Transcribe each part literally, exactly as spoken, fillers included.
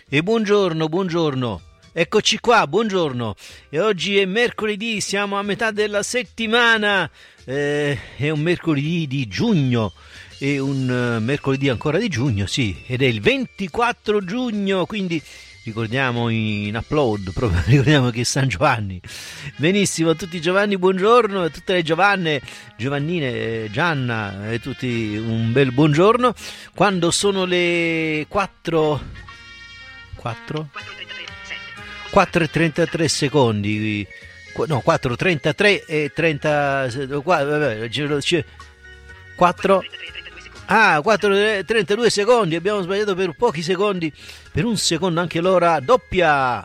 E buongiorno, buongiorno. Eccoci qua, buongiorno. E oggi è mercoledì, siamo a metà della settimana. Eh, è un mercoledì di giugno. È un uh, mercoledì ancora di giugno, sì. Ed è il ventiquattro giugno, quindi ricordiamo in upload, proprio ricordiamo che è San Giovanni. Benissimo, a tutti i Giovanni buongiorno, a tutte le Giovanne, Giovannine, Gianna, e tutti un bel buongiorno. Quando sono le quattro quattro quattro e trentatré secondi, no, quattro e trentatré e trenta, quattro, ah, quattro e trentadue secondi, abbiamo sbagliato per pochi secondi, per un secondo anche l'ora doppia.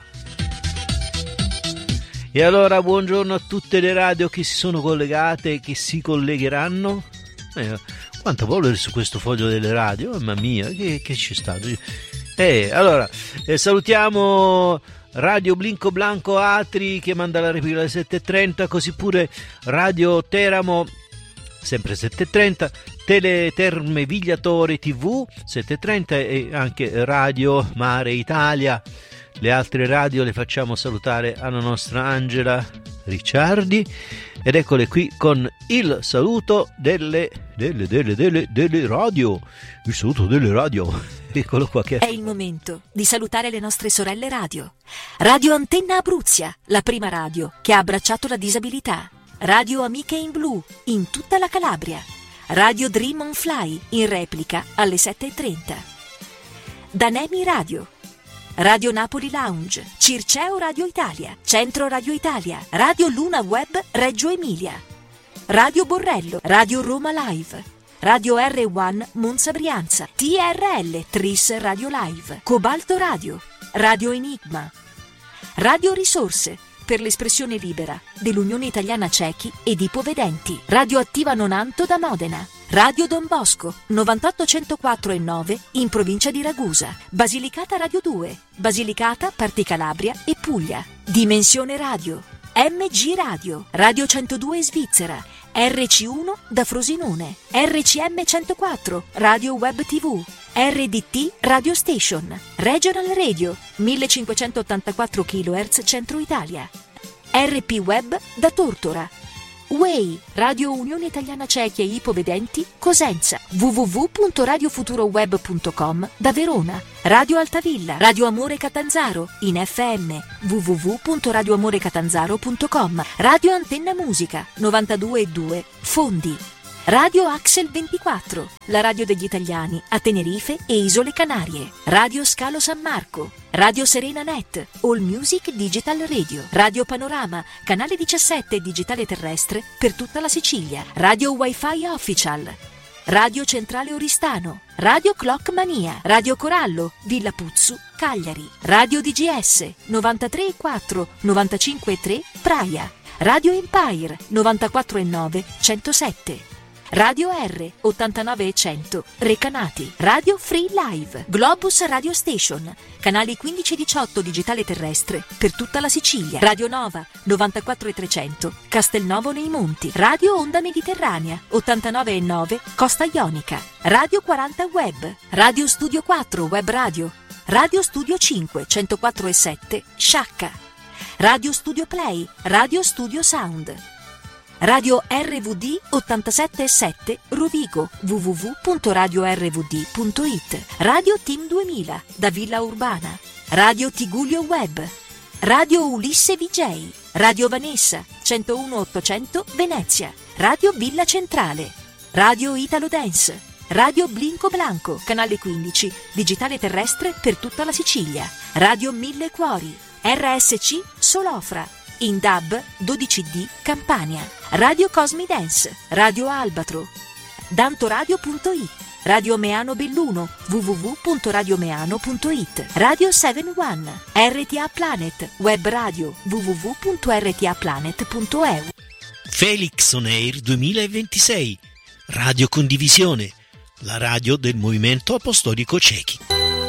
E allora buongiorno a tutte le radio che si sono collegate, che si collegheranno. Eh, quanta polvere su questo foglio delle radio, mamma mia, che, che c'è stato? Eh, allora, eh, salutiamo Radio Blinco Blanco Atri che manda la replica alle sette e trenta, così pure Radio Teramo, sempre sette e trenta, Teleterme Vigliatore tivù sette e trenta e anche Radio Mare Italia. Le altre radio le facciamo salutare alla nostra Angela Ricciardi ed eccole qui con il saluto delle, delle, delle, delle, delle radio, il saluto delle radio. Eccolo qua che è il momento di salutare le nostre sorelle radio. Radio Antenna Abruzia, la prima radio che ha abbracciato la disabilità. Radio Amiche in Blu in tutta la Calabria. Radio Dream on Fly in replica alle sette e trenta. Danemi Radio. Radio Napoli Lounge, Circeo Radio Italia, Centro Radio Italia, Radio Luna Web Reggio Emilia, Radio Borrello, Radio Roma Live, Radio R uno Monza Brianza, T R L Tris Radio Live, Cobalto Radio, Radio Enigma, Radio Risorse per l'espressione libera dell'Unione Italiana Cechi ed Ipovedenti, Radio Attiva Nonanto da Modena, Radio Don Bosco novantotto centoquattro e nove in provincia di Ragusa, Basilicata Radio due, Basilicata, Parti Calabria e Puglia, Dimensione Radio, M G Radio, Radio centodue Svizzera, R C uno da Frosinone, R C M centoquattro, Radio Web tivù, R D T Radio Station, Regional Radio, millecinquecentottantaquattro chilohertz Centro Italia, R P Web da Tortora, W E I, Radio Unione Italiana Cechi e Ipovedenti, Cosenza, w w w punto radio futuro web punto com da Verona, Radio Altavilla, Radio Amore Catanzaro, in F M, w w w punto radio amore catanzaro punto com, Radio Antenna Musica, novantadue e due, Fondi, Radio Axel ventiquattro, la radio degli italiani a Tenerife e Isole Canarie, Radio Scalo San Marco, Radio Serena Net, All Music Digital Radio, Radio Panorama, canale diciassette digitale terrestre per tutta la Sicilia, Radio Wi-Fi Official, Radio Centrale Oristano, Radio Clock Mania, Radio Corallo, Villa Puzzu, Cagliari, Radio D G S, novantatré e quattro, novantacinque e tre, Praia, Radio Empire, novantaquattro e nove, centosette, Radio R, ottantanove e cento, Recanati, Radio Free Live, Globus Radio Station, canali quindici e diciotto digitale terrestre per tutta la Sicilia, Radio Nova, novantaquattro e trecento, Castelnuovo nei Monti, Radio Onda Mediterranea, ottantanove e nove, Costa Ionica, Radio quaranta Web, Radio Studio quattro Web Radio, Radio Studio cinque, centoquattro e sette, Sciacca, Radio Studio Play, Radio Studio Sound, Radio R V D ottantasette e sette Rovigo, w w w punto radio r v d punto i t, Radio Team duemila da Villa Urbana, Radio Tigullio Web, Radio Ulisse V J, Radio Vanessa, centouno ottocento Venezia, Radio Villa Centrale, Radio Italo Dance, Radio Blinco Blanco, canale quindici, digitale terrestre per tutta la Sicilia, Radio Mille Cuori, R S C Solofra, in D A B dodici D Campania, Radio Cosmi Dance, Radio Albatro, dantoradio punto i t, Radio Meano Belluno, w w w punto radio meano punto i t, Radio sette uno, R T A Planet, Web Radio, w w w punto r t a planet punto e u. Felix On Air duemilaventisei, Radio Condivisione, la radio del Movimento Apostolico Cechi.